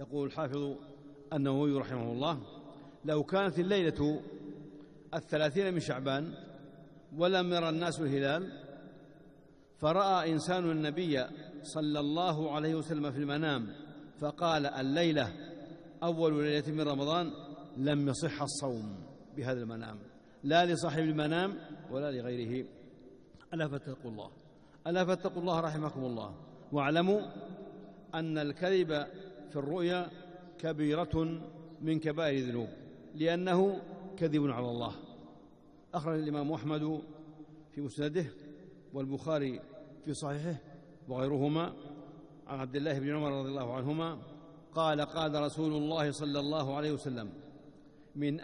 يقول الحافظ النووي رحمه الله: لو كانت الليلة 30 من شعبان ولم يرى الناس الهلال، فرأى إنسان النبي صلى الله عليه وسلم في المنام فقال الليلة أول ليلة من رمضان، لم يصح الصوم بهذا المنام، لا لصاحب المنام ولا لغيره. ألا فاتقوا الله، ألا فاتقوا الله رحمكم الله، واعلموا أن الكذب في الرؤيا كبيرة من كبائر الذنوب، لأنه كذب على الله. أخرج الإمام أحمد في مسنده والبخاري في صحيحه وغيرهما عن عبد الله بن عمر رضي الله عنهما قال: قال رسول الله صلى الله عليه وسلم: من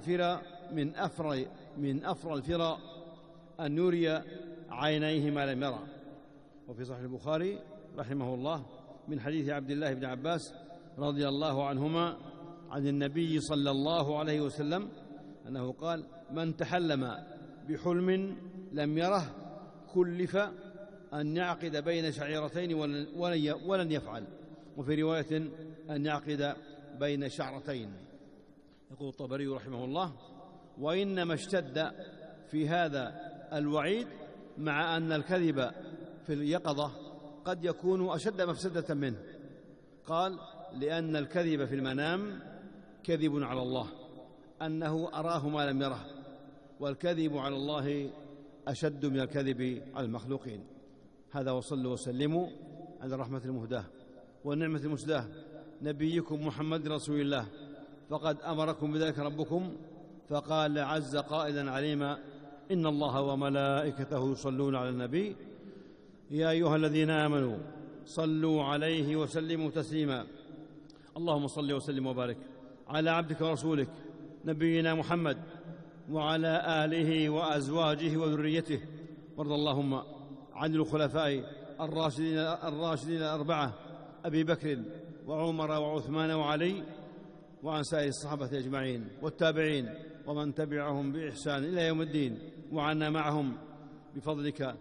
أفرى الفرى أن يري عينيه ما لم يرى. وفي صحيح البخاري رحمه الله من حديث عبد الله بن عباس رضي الله عنهما عن النبي صلى الله عليه وسلم أنه قال: من تحلم بحلم لم يره كلف أن يعقد بين شعيرتين ولن يفعل. وفي رواية أن يعقد بين شعرتين. يقول الطبري رحمه الله: وإنما اشتد في هذا الوعيد مع أن الكذب في اليقظة قد يكون أشد مفسدة منه. قال: لأن الكذب في المنام كذب على الله، أنه أراه ما لم يره، والكذب على الله أشد من الكذب على المخلوقين. هذا، وصلوا وسلموا على الرحمة المهداة والنعمة المسداة نبيكم محمد رسول الله، فقد أمركم بذلك ربكم، فقال عز قائلا عليما: إن الله وملائكته يصلون على النبي يا أيها الذين آمنوا صلوا عليه وسلموا تسليما. اللهم صل وسلم وبارك على عبدك ورسولك نبينا محمد وعلى آله وأزواجه وذريته، وارض اللهم عن الخلفاء الراشدين الأربعة أبي بكر وعمر وعثمان وعلي، وعن سائر الصحابة أجمعين والتابعين ومن تبعهم بإحسان إلى يوم الدين، وعنا معهم بفضلك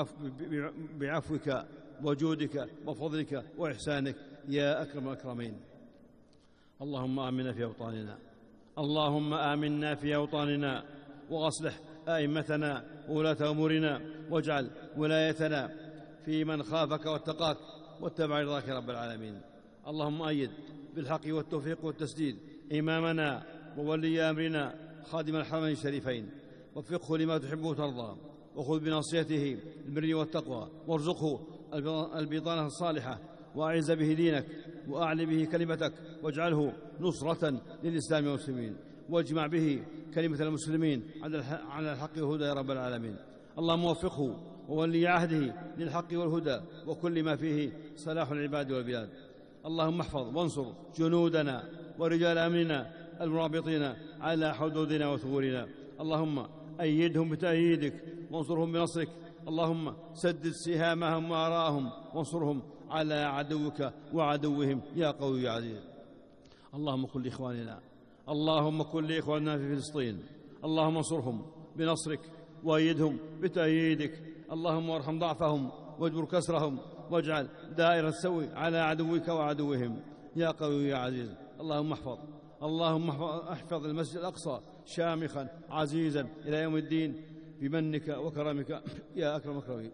بعفوك وجودك وفضلك وإحسانك يا أكرم الأكرمين. اللهم آمنا في أوطاننا، اللهم آمنا في أوطاننا، وأصلح أئمتنا وولاة أمورنا، واجعل ولايتنا في من خافك واتقاك واتبع رضاك رب العالمين. اللهم أيد بالحق والتوفيق والتسديد إمامنا وولي أمرنا خادم الحرمين الشريفين، وفقه لما تحب وترضى، وخذ بناصيته البر والتقوى، وارزقه البطانة الصالحة، وأعز به دينك وأعل به كلمتك، واجعله نصرة للإسلام والمسلمين، واجمع به كلمة المسلمين على الحق والهدى يا رب العالمين. اللهم وفقه وولي عهده للحق والهدى وكل ما فيه صلاح العباد والبلاد. اللهم احفظ وانصر جنودنا ورجال أمننا المرابطين على حدودنا وثغورنا. اللهم أيدهم بتأييدك وانصرهم بنصرك. اللهم سدد سهامهم وآراءهم وانصرهم على عدوك وعدوهم يا قوي يا عزيز. اللهم كن لإخواننا، اللهم كن لإخواننا في فلسطين، اللهم انصرهم بنصرك وأيدهم بتأييدك. اللهم ارحم ضعفهم واجبر كسرهم، واجعل دائرة السوء على عدوك وعدوهم يا قوي يا عزيز. اللهم احفظ المسجد الأقصى شامخا عزيزا إلى يوم الدين بمنك وكرمك يا أكرم الأكرمين.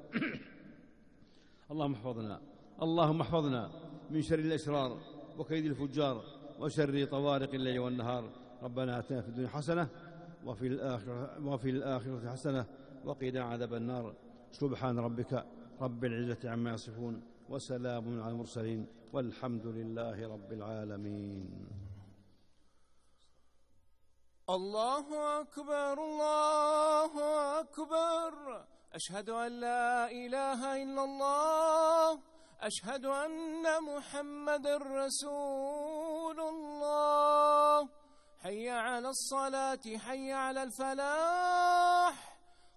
اللهم احفظنا من شر الأشرار وكيد الفجار وشر طوارق الليل والنهار. ربنا آتنا في الدنيا حسنة وفي الآخرة حسنة وقنا عذاب النار. سبحان ربك رب العزة عما يصفون، وسلام على المرسلين، والحمد لله رب العالمين. الله أكبر الله أكبر، أشهد أن لا إله إلا الله، أشهد أن محمد رسول الله. حي على الصلاة، حي على الفلاح.